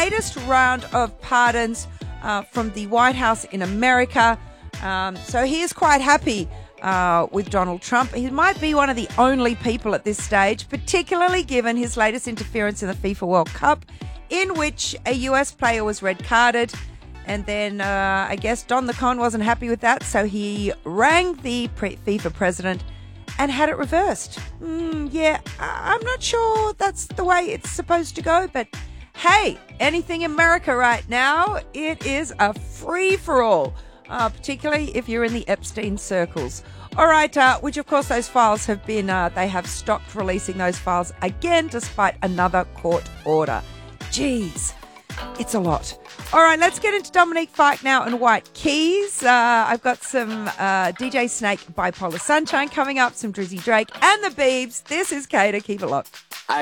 latest round of pardons from the White House in America. So he is quite happy with Donald Trump. He might be one of the only people at this stage, particularly given his latest interference in the FIFA World Cup, in which a US player was red-carded. And then I guess Don the Con wasn't happy with that, so he rang the FIFA president and had it reversed. I'm not sure that's the way it's supposed to go, but hey, anything America right now, it is a free-for-all, particularly if you're in the Epstein circles. All right, which of course those files have been, they have stopped releasing those files again despite another court order. Jeez, it's a lot. All right, let's get into Dominique Fike now and White Keys. I've got some DJ Snake, Bipolar Sunshine coming up, some Drizzy Drake and the Biebs. This is Cater. Keep it locked.